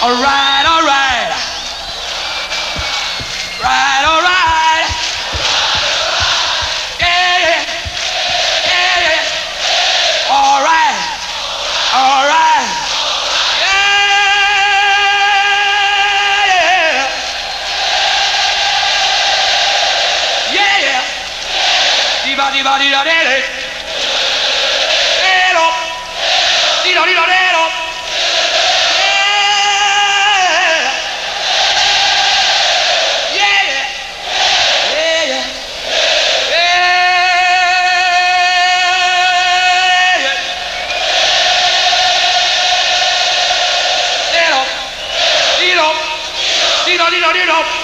All right, all right. Right, all right. Yeah, yeah, yeah, yeah. All right, all right. Yeah, yeah, yeah. Diva, diva, diva, diva. Diva, diva, diva, diva. Dino, Dino, Dino, Dino.